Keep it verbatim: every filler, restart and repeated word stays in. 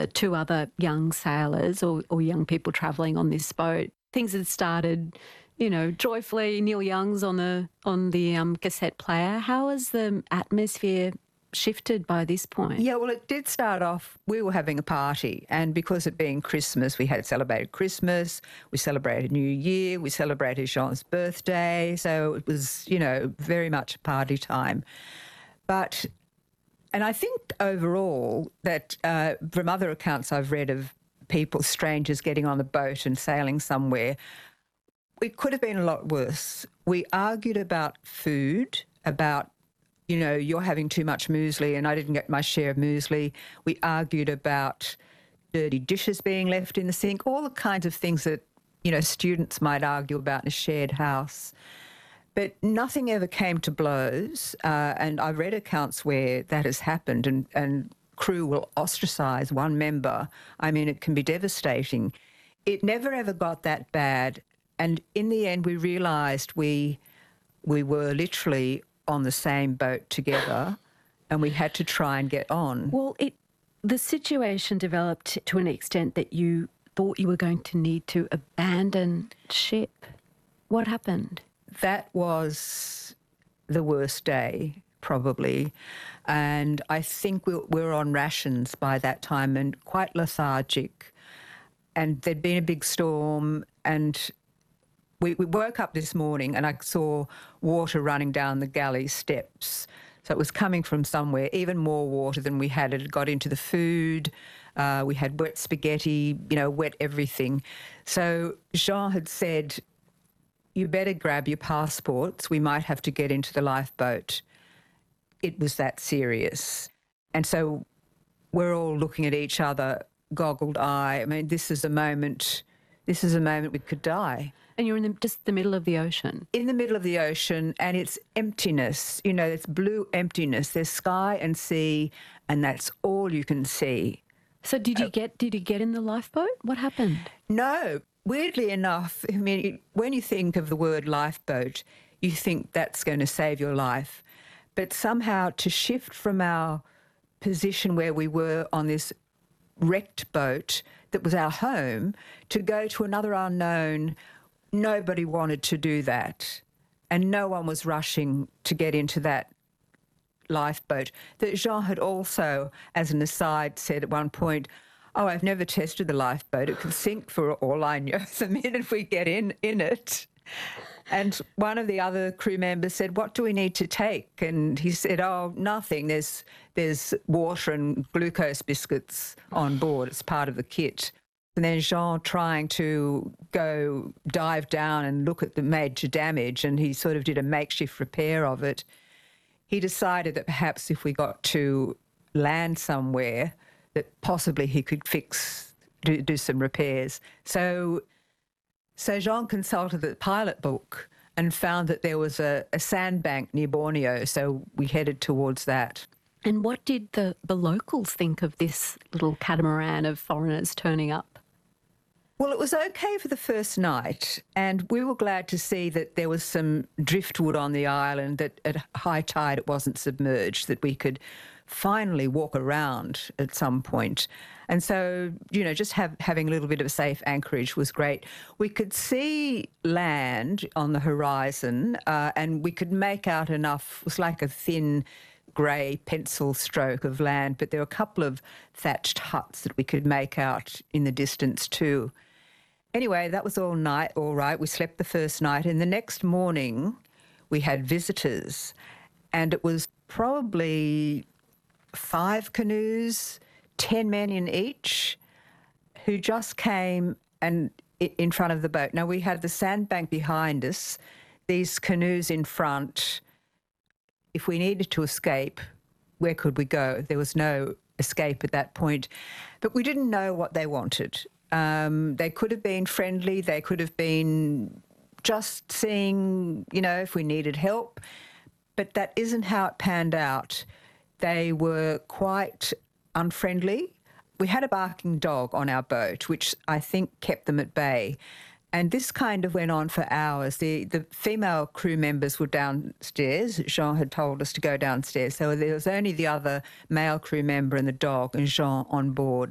uh, two other young sailors or, or young people travelling on this boat. Things had started, you know, joyfully. Neil Young's on the on the um, cassette player. How has the atmosphere shifted by this point? Yeah, well, it did start off, we were having a party, and because it being Christmas, we had celebrated Christmas, we celebrated New Year, we celebrated Jean's birthday, so it was, you know, very much party time. But, and I think overall that uh, from other accounts I've read of people, strangers getting on the boat and sailing somewhere, it could have been a lot worse. We argued about food, about you know, you're having too much muesli and I didn't get my share of muesli. We argued about dirty dishes being left in the sink, all the kinds of things that, you know, students might argue about in a shared house. But nothing ever came to blows, uh, and I've read accounts where that has happened and, and crew will ostracise one member. I mean, it can be devastating. It never ever got that bad, and in the end we realised we we were literally on the same boat together and we had to try and get on. Well, it the situation developed to an extent that you thought you were going to need to abandon ship. What happened? That was the worst day, probably. And I think we we were on rations by that time and quite lethargic. And there'd been a big storm and We, we woke up this morning and I saw water running down the galley steps. So it was coming from somewhere, even more water than we had. It had got into the food. Uh, we had wet spaghetti, you know, wet everything. So Jean had said, you better grab your passports. We might have to get into the lifeboat. It was that serious. And so we're all looking at each other, goggled eye. I mean, this is a moment, this is a moment we could die. And you're in the, just the middle of the ocean. In the middle of the ocean, and it's emptiness. You know, it's blue emptiness. There's sky and sea, and that's all you can see. So did you get did you get in the lifeboat? What happened? No. Weirdly enough, I mean, when you think of the word lifeboat, you think that's going to save your life. But somehow to shift from our position where we were on this wrecked boat that was our home to go to another unknown, nobody wanted to do that, and no one was rushing to get into that lifeboat. That Jean had also, as an aside, said at one point, oh, I've never tested the lifeboat. It could sink for all I know the minute we get in, in it. And one of the other crew members said, what do we need to take? And he said, oh, nothing. There's, there's water and glucose biscuits on board. It's part of the kit. And then Jean trying to go dive down and look at the major damage, and he sort of did a makeshift repair of it. He decided that perhaps if we got to land somewhere, that possibly he could fix, do, do some repairs. So, so Jean consulted the pilot book and found that there was a, a sandbank near Borneo, so we headed towards that. And what did the, the locals think of this little catamaran of foreigners turning up? Well, it was okay for the first night, and we were glad to see that there was some driftwood on the island, that at high tide it wasn't submerged, that we could finally walk around at some point. And so, you know, just have, having a little bit of safe anchorage was great. We could see land on the horizon, uh, and we could make out enough, it was like a thin grey pencil stroke of land, but there were a couple of thatched huts that we could make out in the distance too. Anyway, that was all night, all right. We slept the first night, and the next morning we had visitors, and it was probably five canoes, ten men in each, who just came and in front of the boat. Now, we had the sandbank behind us, these canoes in front. If we needed to escape, where could we go? There was no escape at that point. But we didn't know what they wanted. Um, they could have been friendly. They could have been just seeing, you know, if we needed help. But that isn't how it panned out. They were quite unfriendly. We had a barking dog on our boat, which I think kept them at bay. And this kind of went on for hours. The the female crew members were downstairs. Jean had told us to go downstairs. So there was only the other male crew member and the dog and Jean on board.